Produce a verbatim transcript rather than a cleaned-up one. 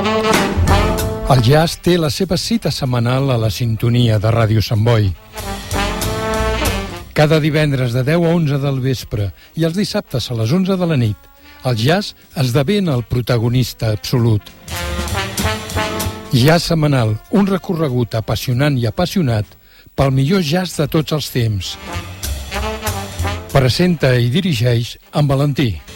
El jazz té la seva cita setmanal a la sintonia de Ràdio Sant Boi. Cada divendres de deu a onze del vespre i els dissabtes a les onze de la nit, el jazz esdevé el protagonista absolut. Jazz setmanal, un recorregut apassionant i apassionat pel millor jazz de tots els temps. Presenta i dirigeix en Valentí.